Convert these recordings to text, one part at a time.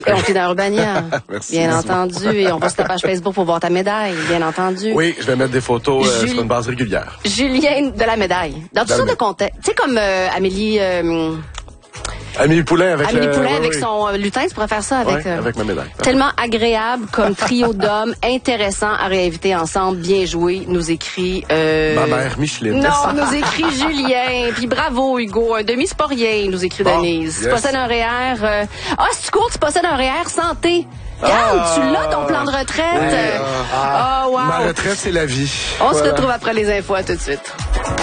Et on est dans Urbania, Merci. bien entendu. Et on va sur ta page Facebook pour voir ta médaille, bien entendu. Oui, je vais mettre des photos sur une base régulière. Julien de la médaille. Dans toutes sortes de contextes. Tu sais, comme Amélie Poulain avec son lutin, tu pourrais faire ça avec... avec ma médaille. Tellement agréable comme trio d'hommes, intéressant à réinviter ensemble, bien joué, nous écrit... Ma mère, Micheline. Non, nous écrit Julien, puis bravo Hugo, un demi c'est pas rien, nous écrit Denise. Yes. Tu possèdes un REER... si tu cours, tu possèdes un REER santé. Regarde, tu l'as ton plan de retraite. Wow. Ma retraite, c'est la vie. On se retrouve après les infos, à tout de suite.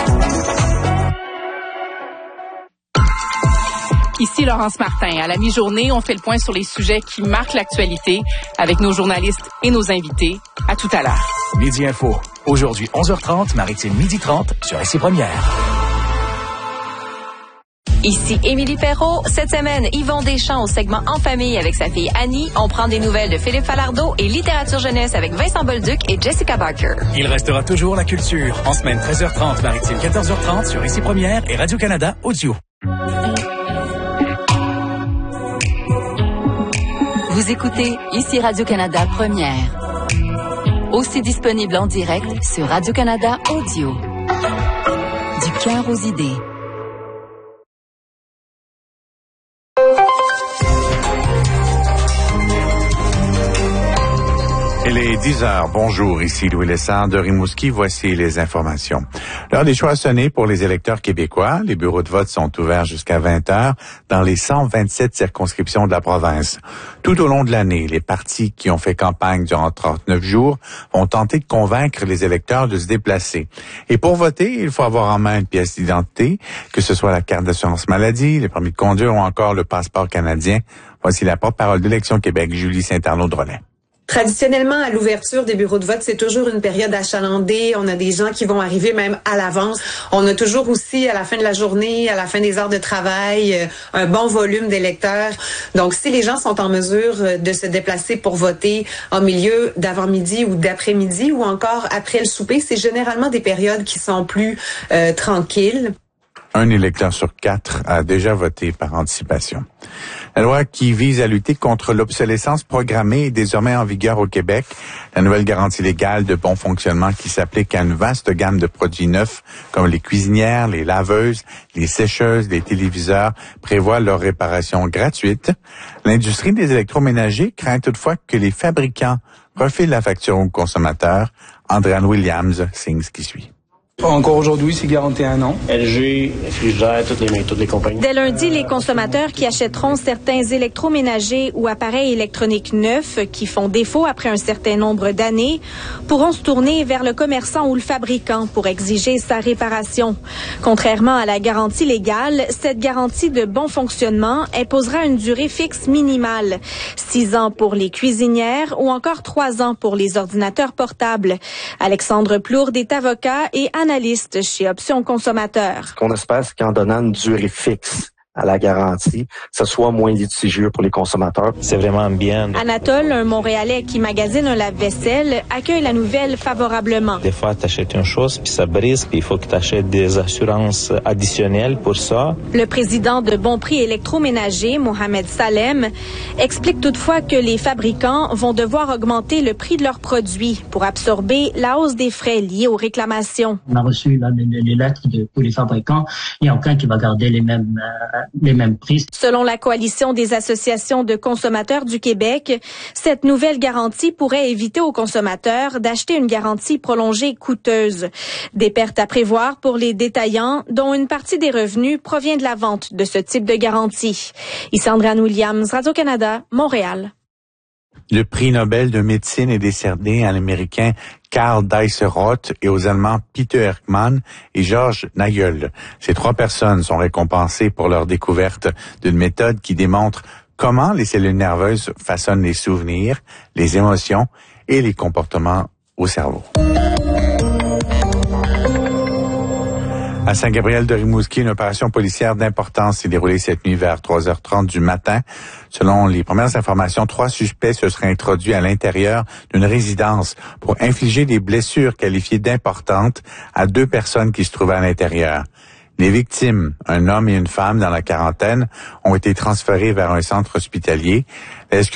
Ici Laurence Martin. À la mi-journée, on fait le point sur les sujets qui marquent l'actualité avec nos journalistes et nos invités. À tout à l'heure. Midi Info. Aujourd'hui, 11h30, Maritime 12h30 sur Ici Première. Ici Émilie Perrault. Cette semaine, Yvon Deschamps au segment En famille avec sa fille Annie. On prend des nouvelles de Philippe Falardeau et littérature jeunesse avec Vincent Bolduc et Jessica Barker. Il restera toujours la culture. En semaine 13h30, Maritime 14h30 sur Ici Première et Radio-Canada Audio. Vous écoutez Ici Radio-Canada Première. Aussi disponible en direct sur Radio-Canada Audio. Du cœur aux idées. Il est 10h. Bonjour, ici Louis Lessard de Rimouski. Voici les informations. L'heure des choix a sonné pour les électeurs québécois. Les bureaux de vote sont ouverts jusqu'à 20h dans les 127 circonscriptions de la province. Tout au long de l'année, les partis qui ont fait campagne durant 39 jours vont tenter de convaincre les électeurs de se déplacer. Et pour voter, il faut avoir en main une pièce d'identité, que ce soit la carte d'assurance maladie, les permis de conduire ou encore le passeport canadien. Voici la porte-parole d'Élections Québec, Julie Saint-Arnaud-Drolet. Traditionnellement, à l'ouverture des bureaux de vote, c'est toujours une période achalandée. On a des gens qui vont arriver même à l'avance. On a toujours aussi, à la fin de la journée, à la fin des heures de travail, un bon volume d'électeurs. Donc, si les gens sont en mesure de se déplacer pour voter en milieu d'avant-midi ou d'après-midi ou encore après le souper, c'est généralement des périodes qui sont plus tranquilles. Un électeur sur 4 a déjà voté par anticipation. La loi qui vise à lutter contre l'obsolescence programmée est désormais en vigueur au Québec. La nouvelle garantie légale de bon fonctionnement qui s'applique à une vaste gamme de produits neufs comme les cuisinières, les laveuses, les sécheuses, les téléviseurs prévoit leur réparation gratuite. L'industrie des électroménagers craint toutefois que les fabricants refilent la facture aux consommateurs. Andréane Williams signe ce qui suit. Encore aujourd'hui, c'est garanti 1 an. LG, Frigidaire, toutes les compagnies. Dès lundi, les consommateurs qui achèteront certains électroménagers ou appareils électroniques neufs qui font défaut après un certain nombre d'années pourront se tourner vers le commerçant ou le fabricant pour exiger sa réparation. Contrairement à la garantie légale, cette garantie de bon fonctionnement imposera une durée fixe minimale. 6 ans pour les cuisinières ou encore 3 ans pour les ordinateurs portables. Alexandre Plourde est avocat et analyste chez Options Consommateurs. Ce qu'on espère, c'est qu'en donnant une durée fixe à la garantie, que ce soit moins litigieux pour les consommateurs. C'est vraiment bien. Anatole, un Montréalais qui magasine un lave-vaisselle, accueille la nouvelle favorablement. Des fois, tu achètes une chose, puis ça brise, puis il faut que tu achètes des assurances additionnelles pour ça. Le président de Bon Prix Électroménager, Mohamed Salem, explique toutefois que les fabricants vont devoir augmenter le prix de leurs produits pour absorber la hausse des frais liés aux réclamations. On a reçu les lettres de tous les fabricants. Il n'y a aucun qui va garder les mêmes prix. Selon la Coalition des associations de consommateurs du Québec, cette nouvelle garantie pourrait éviter aux consommateurs d'acheter une garantie prolongée coûteuse. Des pertes à prévoir pour les détaillants, dont une partie des revenus provient de la vente de ce type de garantie. Ici Andréane Williams, Radio-Canada, Montréal. Le prix Nobel de médecine est décerné à l'Américain Karl Deisseroth et aux Allemands Peter Ekman et Georges Nagel. Ces 3 personnes sont récompensées pour leur découverte d'une méthode qui démontre comment les cellules nerveuses façonnent les souvenirs, les émotions et les comportements au cerveau. À Saint-Gabriel-de-Rimouski, une opération policière d'importance s'est déroulée cette nuit vers 3h30 du matin. Selon les premières informations, 3 suspects se seraient introduits à l'intérieur d'une résidence pour infliger des blessures qualifiées d'importantes à 2 personnes qui se trouvaient à l'intérieur. Les victimes, un homme et une femme dans la quarantaine, ont été transférés vers un centre hospitalier. La